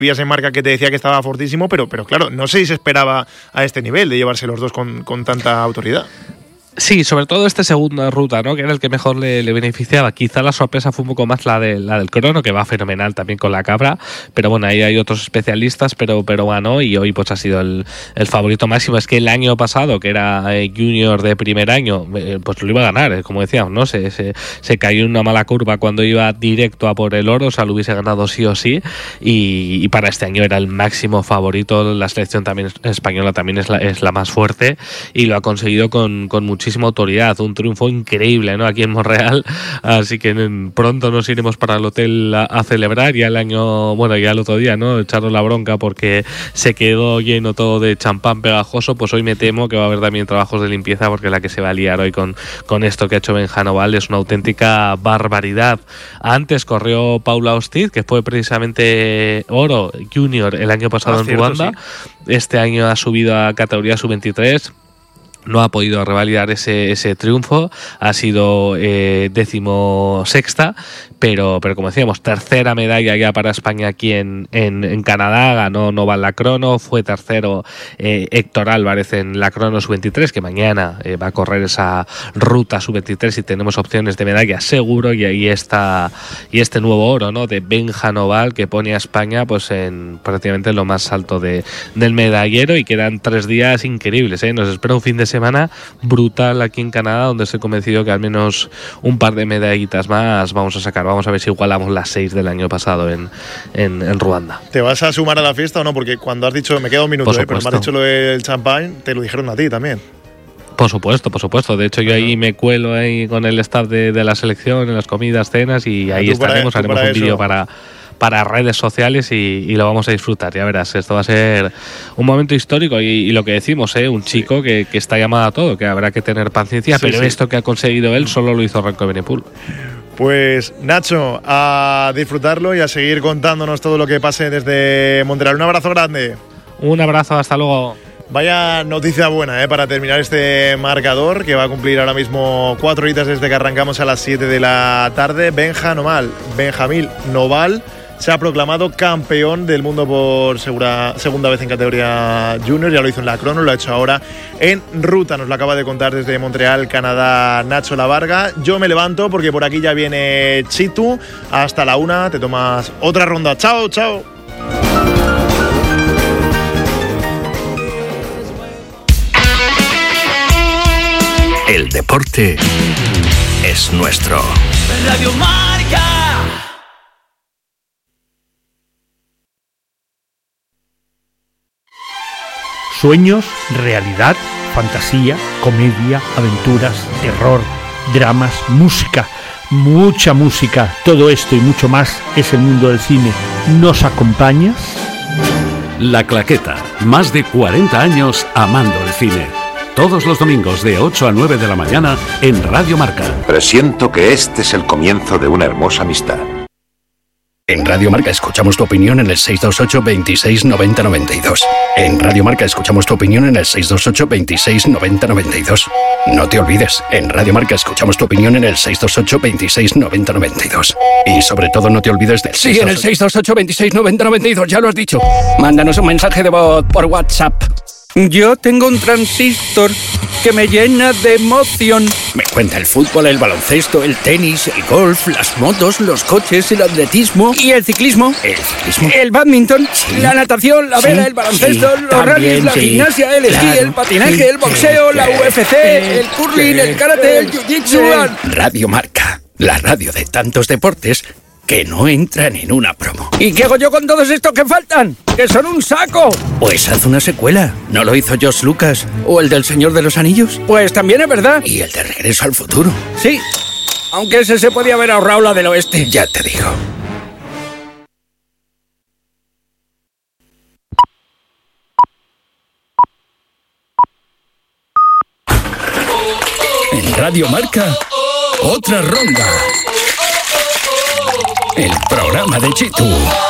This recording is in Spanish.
Vías en marca que te decía que estaba fortísimo, pero claro, no sé si se esperaba a este nivel de llevarse los dos con tanta autoridad. Sí, sobre todo segunda ruta, ¿no? Que era el que mejor le beneficiaba. Quizá la sorpresa fue un poco más la del crono, que va fenomenal también con la cabra, pero bueno, ahí hay otros especialistas, pero ganó y hoy pues ha sido el favorito máximo. Es que el año pasado, que era junior de primer año, pues lo iba a ganar, como decíamos, ¿no? Se cayó en una mala curva cuando iba directo a por el oro, o sea, lo hubiese ganado sí o sí, y para este año era el máximo favorito. La selección también española también es la más fuerte y lo ha conseguido con muchísima autoridad, un triunfo increíble, ¿no? Aquí en Montreal, así que pronto nos iremos para el hotel a celebrar. Ya el otro día, ¿no? Echaron la bronca porque se quedó lleno todo de champán pegajoso. Pues hoy me temo que va a haber también trabajos de limpieza, porque la que se va a liar hoy con esto que ha hecho Benja Noval es una auténtica barbaridad. Antes corrió Paula Ostiz, que fue precisamente oro junior el año pasado en Ruanda. Sí. Este año ha subido a categoría sub-23. No ha podido revalidar ese triunfo, ha sido 16ª, pero como decíamos, tercera medalla ya para España aquí en Canadá. Ganó Noval la crono, fue tercero Héctor Álvarez en la crono sub-23, que mañana va a correr esa ruta sub-23 y tenemos opciones de medalla seguro. Y ahí está este nuevo oro, ¿no? De Benja Noval, que pone a España pues en prácticamente lo más alto del medallero, y quedan 3 días increíbles, ¿eh? Nos espera un fin de semana brutal aquí en Canadá, donde estoy convencido que al menos un par de medallitas más vamos a sacar. Vamos a ver si igualamos las 6 del año pasado en Ruanda. ¿Te vas a sumar a la fiesta o no? Porque cuando has dicho, me queda un minuto, pero me has dicho lo del champán, te lo dijeron a ti también. Por supuesto. De hecho, yo ahí me cuelo ahí con el staff de la selección, en las comidas, cenas, y ahí estaremos. Haremos un vídeo para redes sociales y lo vamos a disfrutar. Ya verás, esto va a ser un momento histórico y lo que decimos, un chico que está llamado a todo, que habrá que tener paciencia, pero esto que ha conseguido él solo lo hizo Renko Evenepoel. Pues Nacho, a disfrutarlo y a seguir contándonos todo lo que pase desde Montreal. Un abrazo grande. Un abrazo, hasta luego. Vaya noticia buena para terminar este marcador, que va a cumplir ahora mismo 4 horitas desde que arrancamos a las 7 de la tarde. Benjamín Noval se ha proclamado campeón del mundo por segunda vez en categoría junior. Ya lo hizo en la crono, lo ha hecho ahora en ruta. Nos lo acaba de contar desde Montreal, Canadá, Nacho Lavarga. Yo me levanto porque por aquí ya viene Chitu. Hasta la 1 te tomas otra ronda. Chao. El deporte es nuestro. Radio Marca. Sueños, realidad, fantasía, comedia, aventuras, terror, dramas, música, mucha música. Todo esto y mucho más es el mundo del cine. ¿Nos acompañas? La Claqueta, más de 40 años amando el cine. Todos los domingos de 8 a 9 de la mañana en Radio Marca. Presiento que este es el comienzo de una hermosa amistad. En Radio Marca escuchamos tu opinión en el 628 26 90 92. En Radio Marca escuchamos tu opinión en el 628 26 90 92. No te olvides, en Radio Marca escuchamos tu opinión en el 628 26 90 92. Y sobre todo no te olvides del... Sí, en el 628 26 90 92, ya lo has dicho. Mándanos un mensaje de voz por WhatsApp. Yo tengo un transistor que me llena de emoción. Me cuenta el fútbol, el baloncesto, el tenis, el golf, las motos, los coches, el atletismo... ¿Y el ciclismo? ¿El ciclismo? El badminton, sí, la natación, la vela, el baloncesto, los rallies, la gimnasia, el esquí, el patinaje, el boxeo, la UFC, el curling, el karate, el jiu-jitsu... Radio Marca, la radio de tantos deportes que no entran en una promo. ¿Y qué hago yo con todos estos que faltan? ¡Que son un saco! Pues haz una secuela. ¿No lo hizo George Lucas? ¿O el del Señor de los Anillos? Pues también es verdad. ¿Y el de Regreso al Futuro? Sí, aunque ese se podía haber ahorrado la del oeste. Ya te digo. En Radio Marca, otra ronda. El programa de Chitu.